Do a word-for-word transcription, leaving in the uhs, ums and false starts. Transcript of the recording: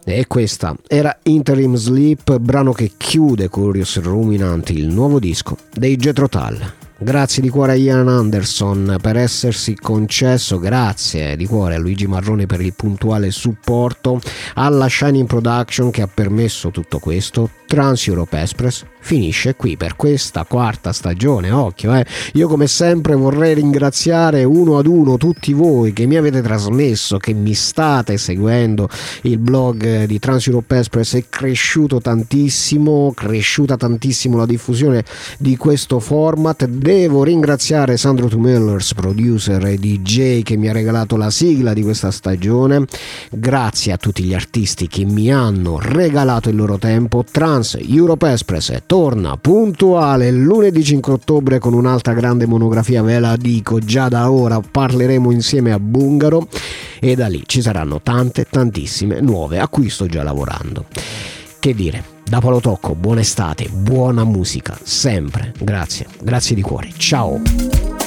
E questa era Interim Sleep, brano che chiude Curious Ruminant, il nuovo disco dei Jethro Tull. Grazie di cuore a Ian Anderson per essersi concesso, grazie di cuore a Luigi Marrone per il puntuale supporto, alla Shining Production che ha permesso tutto questo. Trans Europe Express finisce qui per questa quarta stagione, occhio eh. Io come sempre vorrei ringraziare uno ad uno tutti voi che mi avete trasmesso, che mi state seguendo. Il blog di Trans Europe Express è cresciuto tantissimo, cresciuta tantissimo la diffusione di questo format. Devo ringraziare Sandro Tumellers, producer e D J, che mi ha regalato la sigla di questa stagione. Grazie a tutti gli artisti che mi hanno regalato il loro tempo. Trans Europe Express torna puntuale lunedì cinque ottobre con un'altra grande monografia, ve la dico già da ora, parleremo insieme a Bungaro e da lì ci saranno tante tantissime nuove a cui sto già lavorando. Che dire, da Paolo Tocco, buona estate, buona musica sempre, grazie, grazie di cuore, ciao.